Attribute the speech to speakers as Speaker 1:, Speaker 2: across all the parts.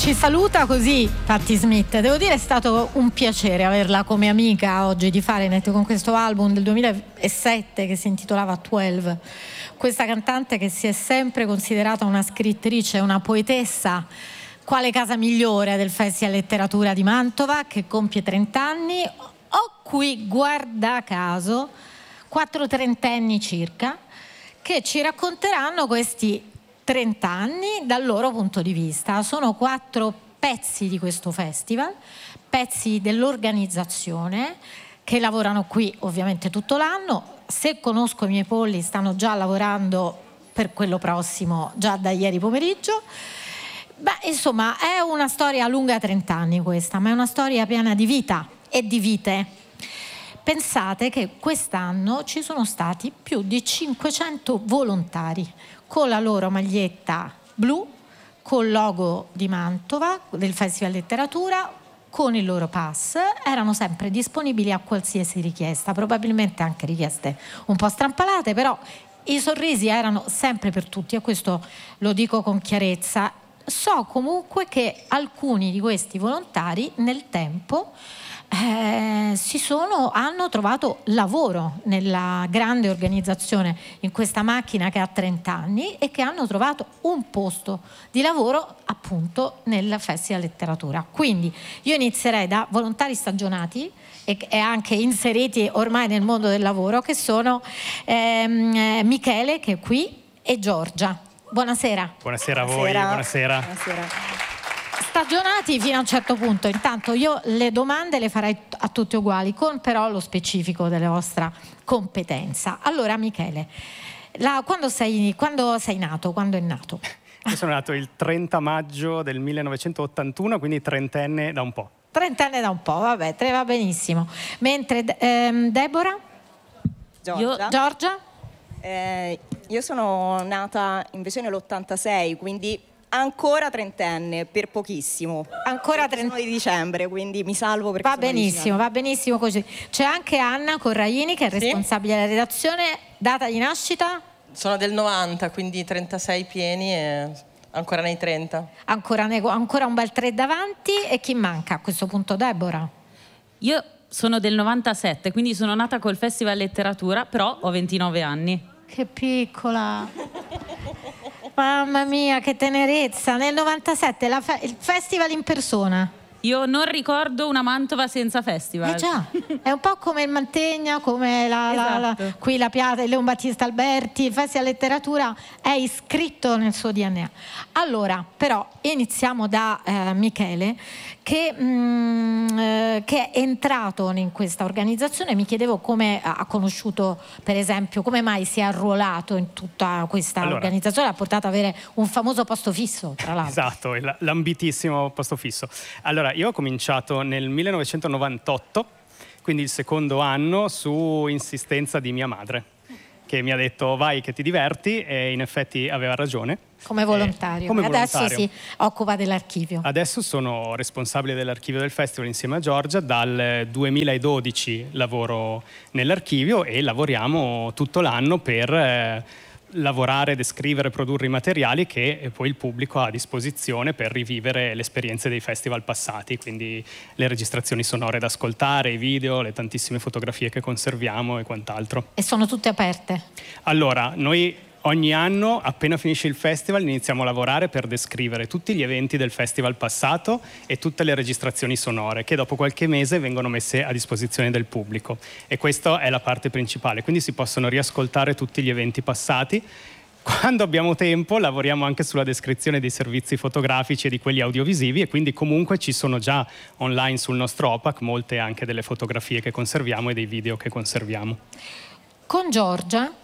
Speaker 1: ci saluta così Patti Smith. Devo dire è stato un piacere averla come amica oggi di Fahrenheit con questo album del 2007 che si intitolava 12. Questa cantante che si è sempre considerata una scrittrice, una poetessa, quale casa migliore del Festival Letteratura di Mantova, che compie 30 anni. Ho qui, guarda caso, 4 trentenni circa, che ci racconteranno questi 30 anni dal loro punto di vista. Sono 4 pezzi di questo festival, pezzi dell'organizzazione, che lavorano qui ovviamente tutto l'anno. Se conosco i miei polli, stanno già lavorando per quello prossimo già da ieri pomeriggio. Beh, insomma, è una storia lunga 30 anni questa, ma è una storia piena di vita e di vite. Pensate che quest'anno ci sono stati più di 500 volontari con la loro maglietta blu, col logo di Mantova, del Festival Letteratura, con il loro pass. Erano sempre disponibili a qualsiasi richiesta, probabilmente anche richieste un po' strampalate, però i sorrisi erano sempre per tutti, e questo lo dico con chiarezza. So comunque che alcuni di questi volontari nel tempo hanno trovato lavoro nella grande organizzazione, in questa macchina che ha 30 anni, e che hanno trovato un posto di lavoro appunto nel Festival Letteratura. Quindi io inizierei da volontari stagionati e anche inseriti ormai nel mondo del lavoro, che sono Michele, che è qui, e Giorgia. Buonasera.
Speaker 2: Buonasera a voi, buonasera.
Speaker 1: Stagionati fino a un certo punto. Intanto io le domande le farei a tutti uguali, con però lo specifico della vostra competenza. Allora Michele, quando sei nato? Quando è nato?
Speaker 2: Io sono nato il 30 maggio del 1981, quindi trentenne da un po'.
Speaker 1: Trentenne da un po', vabbè, te va benissimo. Mentre Deborah? Giorgia?
Speaker 3: Io sono nata invece nell'86, quindi ancora trentenne, per pochissimo.
Speaker 1: Ancora
Speaker 3: sono di dicembre, quindi mi salvo perché
Speaker 1: va benissimo così. C'è anche Anna Corraini, che è responsabile della redazione. Data di nascita?
Speaker 4: Sono del 90, quindi 36 pieni e ancora nei 30.
Speaker 1: Ancora un bel 3 davanti. E chi manca a questo punto? Deborah?
Speaker 5: Io sono del 97, quindi sono nata col Festival Letteratura, però ho 29 anni.
Speaker 1: Che piccola! Mamma mia, che tenerezza! Nel 97 il festival in persona.
Speaker 5: Io non ricordo una Mantova senza festival.
Speaker 1: Già, è un po' come il Mantegna, come
Speaker 5: Esatto.
Speaker 1: qui la Piazza, il Leon Battista Alberti. Il Festival Letteratura è iscritto nel suo DNA. Allora, però, iniziamo da Michele, che è entrato in questa organizzazione. Mi chiedevo come ha conosciuto, per esempio, come mai si è arruolato in tutta questa organizzazione, ha portato ad avere un famoso posto fisso, tra l'altro.
Speaker 2: Esatto, l'ambitissimo posto fisso. Allora, io ho cominciato nel 1998, quindi il secondo anno, su insistenza di mia madre, che mi ha detto vai che ti diverti, e in effetti aveva ragione.
Speaker 1: Come volontario. Adesso si occupa dell'archivio.
Speaker 2: Adesso sono responsabile dell'archivio del festival insieme a Giorgia. Dal 2012 lavoro nell'archivio e lavoriamo tutto l'anno per lavorare, descrivere, produrre i materiali che poi il pubblico ha a disposizione per rivivere le esperienze dei festival passati, quindi le registrazioni sonore da ascoltare, i video, le tantissime fotografie che conserviamo e quant'altro.
Speaker 1: E sono tutte aperte?
Speaker 2: Allora, noi ogni anno, appena finisce il festival, iniziamo a lavorare per descrivere tutti gli eventi del festival passato e tutte le registrazioni sonore, che dopo qualche mese vengono messe a disposizione del pubblico. E questa è la parte principale, quindi si possono riascoltare tutti gli eventi passati. Quando abbiamo tempo lavoriamo anche sulla descrizione dei servizi fotografici e di quelli audiovisivi, e quindi comunque ci sono già online sul nostro OPAC molte anche delle fotografie che conserviamo e dei video che conserviamo.
Speaker 1: Con Giorgia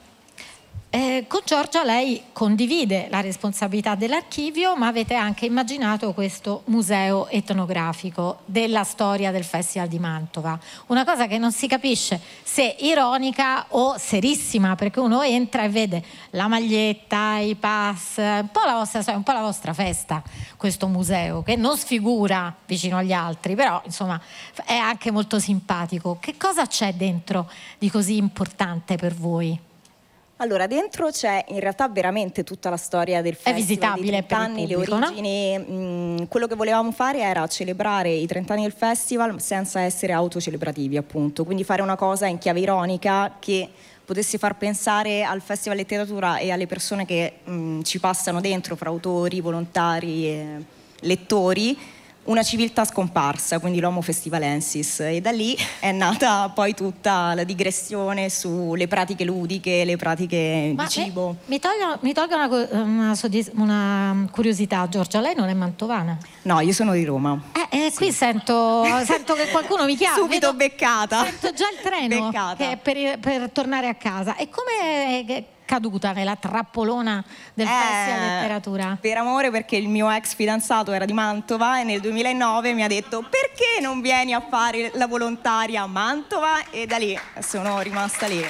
Speaker 1: lei condivide la responsabilità dell'archivio, ma avete anche immaginato questo museo etnografico della storia del Festival di Mantova. Una cosa che non si capisce se ironica o serissima, perché uno entra e vede la maglietta, i pass, un po' la vostra festa, questo museo, che non sfigura vicino agli altri, però insomma è anche molto simpatico. Che cosa c'è dentro di così importante per voi?
Speaker 3: Allora, dentro c'è in realtà veramente tutta la storia del festival.
Speaker 1: È visitabile
Speaker 3: per i 30 anni,
Speaker 1: pubblico,
Speaker 3: le origini, quello che volevamo fare era celebrare i 30 anni del festival senza essere autocelebrativi, appunto, quindi fare una cosa in chiave ironica che potesse far pensare al Festival Letteratura e alle persone che ci passano dentro, fra autori, volontari e lettori, una civiltà scomparsa, quindi l'Homo Festivalensis, e da lì è nata poi tutta la digressione sulle pratiche ludiche, le pratiche di cibo.
Speaker 1: Mi tolga una curiosità, Giorgia, lei non è mantovana?
Speaker 3: No, io sono di Roma.
Speaker 1: Sì. Qui sento che qualcuno mi chiama.
Speaker 3: Subito beccata.
Speaker 1: Sento già il treno che è per tornare a casa. E come è caduta nella trappolona del Festival Letteratura?
Speaker 3: Per amore, perché il mio ex fidanzato era di Mantova e nel 2009 mi ha detto: perché non vieni a fare la volontaria a Mantova? E da lì sono rimasta lì.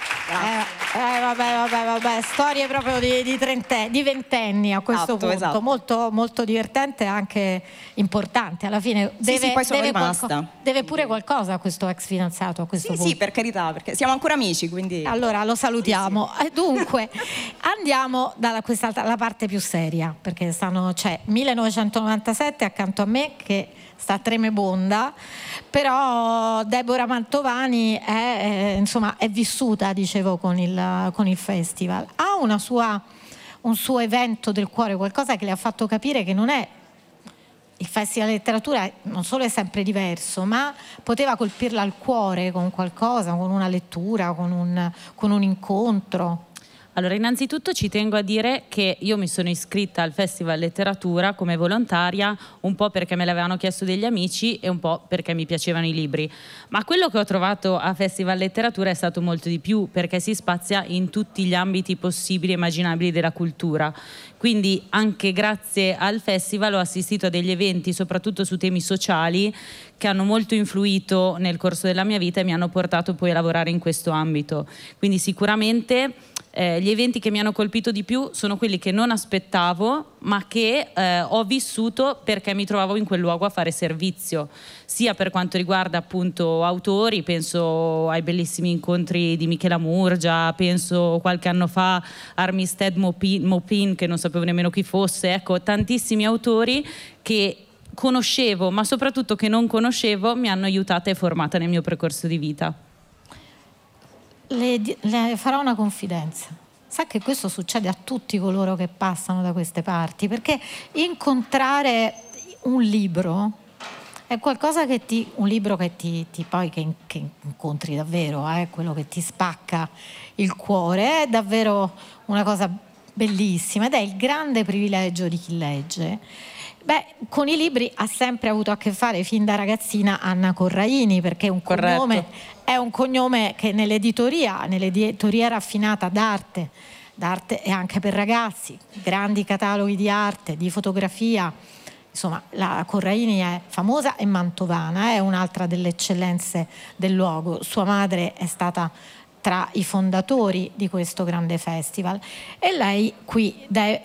Speaker 1: Vabbè, storie proprio di ventenni a questo punto.
Speaker 3: Esatto.
Speaker 1: Molto, molto divertente e anche importante. Alla fine
Speaker 3: poi sono rimasta.
Speaker 1: Deve pure qualcosa a questo ex fidanzato a questo punto.
Speaker 3: Sì, per carità, perché siamo ancora amici, quindi...
Speaker 1: Allora lo salutiamo. Sì. Dunque, andiamo dalla la parte più seria, perché c'è 1997 accanto a me che sta tremebonda, però Deborah Mantovani è vissuta, dicevo, con il festival. Ha un suo evento del cuore, qualcosa che le ha fatto capire che non è il Festival Letteratura, non solo è sempre diverso, ma poteva colpirla al cuore con qualcosa, con una lettura, con un incontro.
Speaker 5: Allora, innanzitutto ci tengo a dire che io mi sono iscritta al Festival Letteratura come volontaria un po' perché me l'avevano chiesto degli amici e un po' perché mi piacevano i libri. Ma quello che ho trovato a Festival Letteratura è stato molto di più, perché si spazia in tutti gli ambiti possibili e immaginabili della cultura. Quindi anche grazie al festival ho assistito a degli eventi, soprattutto su temi sociali, che hanno molto influito nel corso della mia vita e mi hanno portato poi a lavorare in questo ambito. Quindi sicuramente gli eventi che mi hanno colpito di più sono quelli che non aspettavo, ma che ho vissuto perché mi trovavo in quel luogo a fare servizio, sia per quanto riguarda appunto autori, penso ai bellissimi incontri di Michela Murgia, penso qualche anno fa a Armistead Maupin, che non sapevo nemmeno chi fosse, ecco, tantissimi autori che conoscevo, ma soprattutto che non conoscevo, mi hanno aiutata e formata nel mio percorso di vita.
Speaker 1: Le farò una confidenza. Sa che questo succede a tutti coloro che passano da queste parti, perché incontrare un libro è qualcosa che un libro che che incontri davvero, quello che ti spacca il cuore, è davvero una cosa bellissima ed è il grande privilegio di chi legge. Con i libri ha sempre avuto a che fare fin da ragazzina Anna Corraini, perché è un cognome che nell'editoria raffinata d'arte e anche per ragazzi, grandi cataloghi di arte, di fotografia, insomma la Corraini è famosa e mantovana, è un'altra delle eccellenze del luogo. Sua madre è stata tra i fondatori di questo grande festival e lei qui,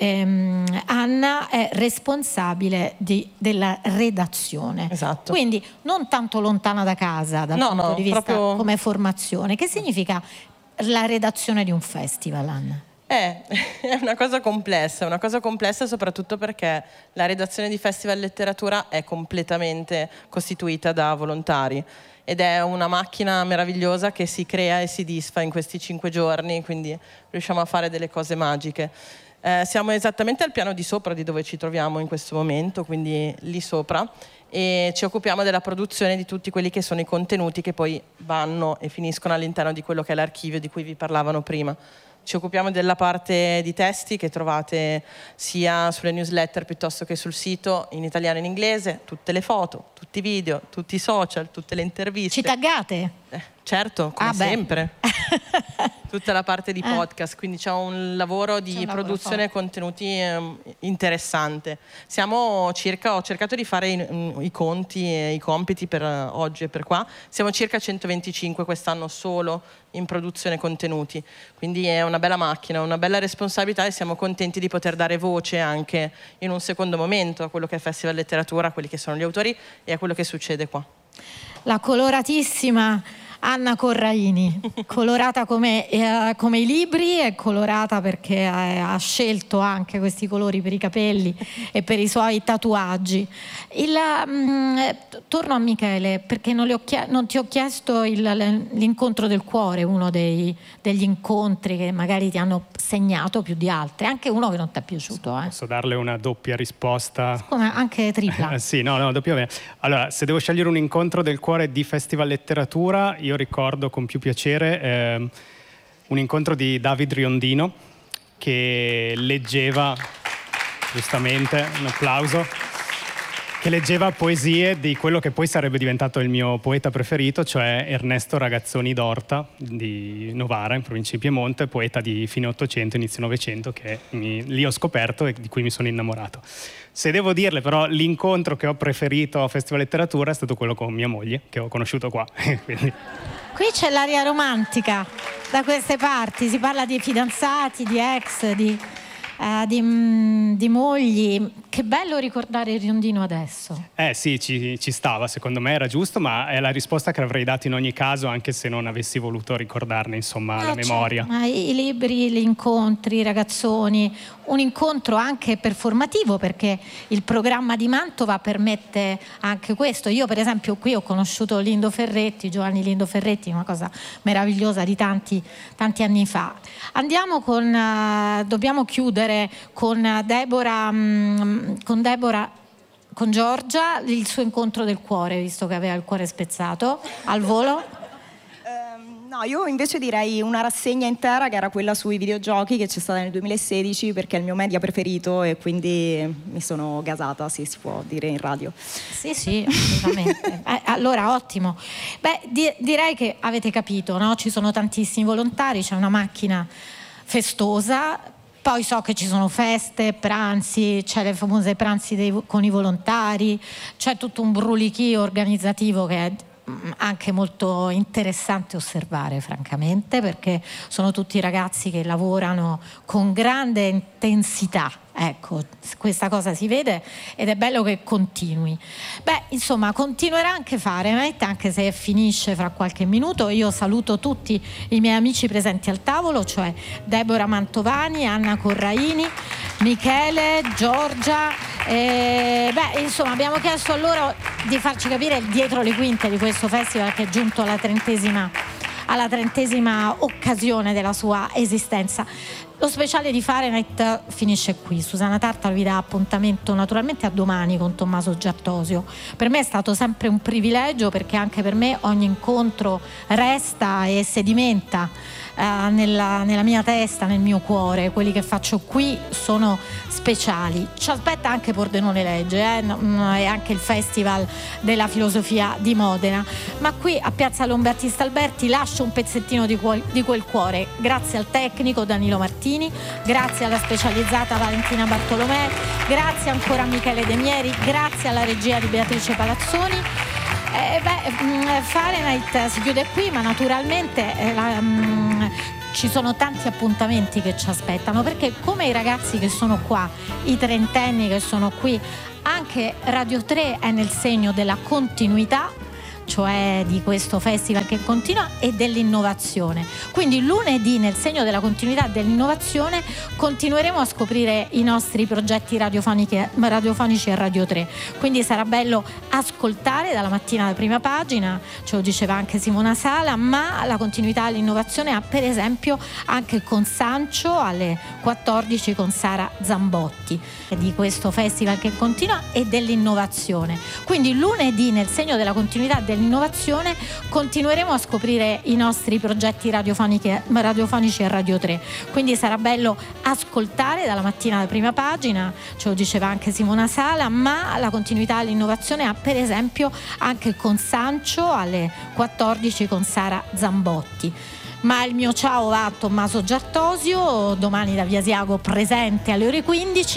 Speaker 1: Anna, è responsabile della redazione.
Speaker 4: Esatto.
Speaker 1: Quindi non tanto lontana da casa dal punto di vista come formazione. Che significa la redazione di un festival, Anna?
Speaker 4: È una cosa complessa soprattutto perché la redazione di Festival Letteratura è completamente costituita da volontari ed è una macchina meravigliosa che si crea e si disfa in questi 5 giorni, quindi riusciamo a fare delle cose magiche. Siamo esattamente al piano di sopra di dove ci troviamo in questo momento, quindi lì sopra, e ci occupiamo della produzione di tutti quelli che sono i contenuti che poi vanno e finiscono all'interno di quello che è l'archivio di cui vi parlavano prima. Ci occupiamo della parte di testi che trovate sia sulle newsletter piuttosto che sul sito, in italiano e in inglese, tutte le foto, tutti i video, tutti i social, tutte le interviste.
Speaker 1: Ci taggate?
Speaker 4: Certo, come sempre. Tutta la parte di podcast, quindi c'è un lavoro di produzione e contenuti interessante. Ho cercato di fare i conti e i compiti per oggi e per qua. Siamo circa 125 quest'anno solo in produzione contenuti, quindi è una bella macchina, una bella responsabilità e siamo contenti di poter dare voce anche in un secondo momento a quello che è Festival Letteratura, a quelli che sono gli autori e a quello che succede qua.
Speaker 1: La coloratissima Anna Corraini, colorata come i libri, è colorata perché ha scelto anche questi colori per i capelli e per i suoi tatuaggi. Torno a Michele perché non ti ho chiesto l'incontro del cuore, uno degli incontri che magari ti hanno segnato più di altri, anche uno che non ti è piaciuto.
Speaker 2: Posso darle una doppia risposta?
Speaker 1: Come anche tripla.
Speaker 2: Sì, no, doppia bene. Allora, se devo scegliere un incontro del cuore di Festival Letteratura, io ricordo con più piacere un incontro di David Riondino che leggeva, giustamente, un applauso, che leggeva poesie di quello che poi sarebbe diventato il mio poeta preferito, cioè Ernesto Ragazzoni d'Orta di Novara, in provincia di Piemonte, poeta di fine Ottocento, inizio Novecento, che lì ho scoperto e di cui mi sono innamorato. Se devo dirle però l'incontro che ho preferito a Festival Letteratura è stato quello con mia moglie, che ho conosciuto qua. Quindi...
Speaker 1: Qui c'è l'aria romantica, da queste parti si parla di fidanzati, di ex, di mogli. Che bello ricordare il Riondino adesso.
Speaker 2: Sì, ci stava, secondo me era giusto, ma è la risposta che avrei dato in ogni caso, anche se non avessi voluto ricordarne, insomma, la memoria.
Speaker 1: I libri, gli incontri, i ragazzoni, un incontro anche performativo, perché il programma di Mantova permette anche questo. Io per esempio qui ho conosciuto Lindo Ferretti, Giovanni Lindo Ferretti, una cosa meravigliosa di tanti anni fa. Andiamo dobbiamo chiudere con con Giorgia, il suo incontro del cuore, visto che aveva il cuore spezzato al volo.
Speaker 3: No, io invece direi una rassegna intera che era quella sui videogiochi che c'è stata nel 2016, perché è il mio media preferito e quindi mi sono gasata, sì, si può dire in radio.
Speaker 1: Sì, assolutamente. Allora, ottimo. Direi che avete capito, no? Ci sono tantissimi volontari, c'è una macchina festosa. Poi so che ci sono feste, pranzi, c'è le famose pranzi con i volontari, c'è tutto un brulichio organizzativo che è anche molto interessante osservare, francamente, perché sono tutti ragazzi che lavorano con grande intensità. Ecco, questa cosa si vede ed è bello che continui. Insomma, continuerà anche Fahrenheit, anche se finisce fra qualche minuto. Io saluto tutti i miei amici presenti al tavolo, cioè Deborah Mantovani, Anna Corraini, Michele, Giorgia. Insomma, abbiamo chiesto a loro di farci capire il dietro le quinte di questo festival che è giunto alla 30ª occasione della sua esistenza. Lo speciale di Fahrenheit finisce qui. Susanna Tartaro vi dà appuntamento naturalmente a domani con Tommaso Giartosio. Per me è stato sempre un privilegio, perché anche per me ogni incontro resta e sedimenta nella mia testa, nel mio cuore. Quelli che faccio qui sono speciali. Ci aspetta anche Pordenone Legge e anche il Festival della Filosofia di Modena, ma qui a Piazza Lombattista Alberti lascio un pezzettino di quel cuore, grazie al tecnico Danilo Martini, grazie alla specializzata Valentina Bartolomei, grazie ancora a Michele De Mieri, grazie alla regia di Beatrice Palazzoni. Fahrenheit si chiude qui, ma naturalmente ci sono tanti appuntamenti che ci aspettano, perché come i ragazzi che sono qua, i trentenni che sono qui, anche Radio 3 è nel segno della continuità, cioè di questo festival che continua, e dell'innovazione. Quindi lunedì, nel segno della continuità dell'innovazione, continueremo a scoprire i nostri progetti radiofonici a Radio 3. Quindi sarà bello ascoltare dalla mattina alla prima pagina, ce lo diceva anche Simona Sala, ma la continuità dell'innovazione ha per esempio anche con Sancio alle 14 con Sara Zambotti, di questo festival che continua e dell'innovazione. Quindi lunedì, nel segno della continuità dell'innovazione, continueremo a scoprire i nostri progetti radiofonici a Radio 3. Quindi sarà bello ascoltare dalla mattina alla prima pagina, ce lo diceva anche Simona Sala, ma la continuità dell'innovazione ha per esempio anche con Sancio alle 14 con Sara Zambotti. Ma il mio ciao va a Tommaso Giartosio, domani da Via Asiago presente alle ore 15.